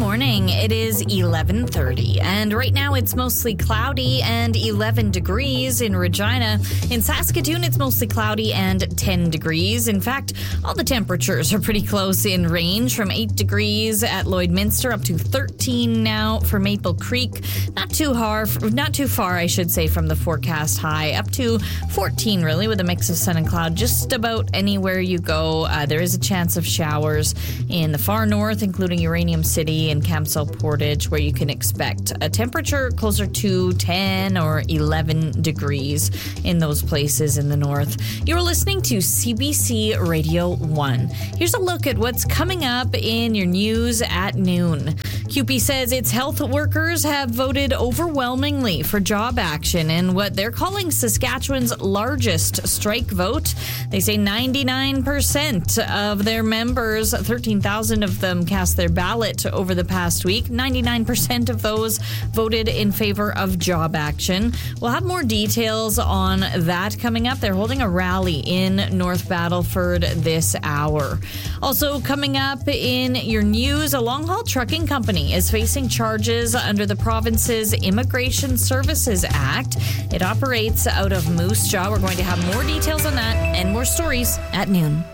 morning. It is 11:30, and right now it's mostly cloudy and 11 degrees in Regina. In Saskatoon, it's mostly cloudy and 10 degrees. In fact, all the temperatures are pretty close in range, from 8 degrees at Lloydminster up to 13 now for Maple Creek. Not too far, I should say, from the forecast high, up to 14 really, with a mix of sun and cloud just about anywhere you go. There is a chance of showers in the far north, including Uranium City and Camsell Portage, where you can expect a temperature closer to 10 or 11 degrees in those places in the north. You're listening to CBC Radio 1. Here's a look at what's coming up in your news at noon. CUPE says its health workers have voted overwhelmingly for job action in what they're calling Saskatchewan's largest strike vote. They say 99% of their members, 13,000 of them, cast their ballot over the past week. 99% of those voted in favor of job action. We'll have more details on that coming up. They're holding a rally in North Battleford this hour. Also coming up in your news, a long-haul trucking company is facing charges under the province's Immigration Services Act. It operates out of Moose Jaw. We're going to have more details on that and more stories at noon.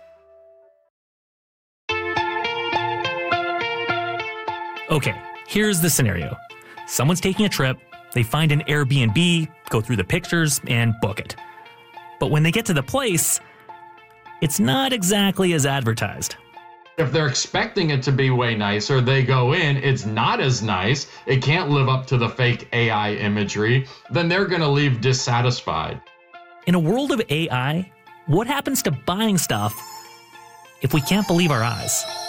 Okay, here's the scenario. Someone's taking a trip, they find an Airbnb, go through the pictures, and book it. But when they get to the place, it's not exactly as advertised. If they're expecting it to be way nicer, they go in, it's not as nice, it can't live up to the fake AI imagery, then they're going to leave dissatisfied. In a world of AI, what happens to buying stuff if we can't believe our eyes?